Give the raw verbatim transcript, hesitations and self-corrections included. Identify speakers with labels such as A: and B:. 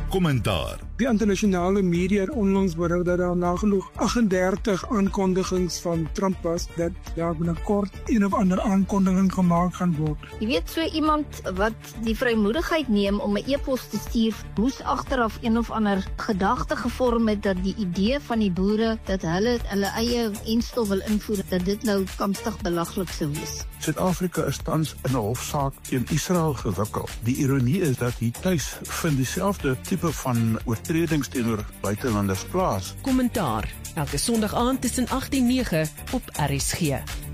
A: Kommentaar.
B: Die internasionale media het onlangs berig dat daar nagenoeg agt en dertig aankondigings van Trump was, dat daar binnekort een of ander aankondiging gemaak gaan word.
C: Jy weet, so iemand wat die vrymoedigheid neem om 'n e-pos te stuur, moes agteraf een of ander gedagte gevorm het dat die idee van die boere, dat hulle hulle eie enstof wil invoer, dat dit nou kampstig belaglik sou wees.
D: Suid-Afrika is tans in 'n hofsaak teen Israel gewikkel. Die ironie is dat hier tuis vind dieselfde tipe van oortredings teenoor buitelanders plaas.
E: Kommentaar, elke Sondag aand tussen agt en nege op R S G.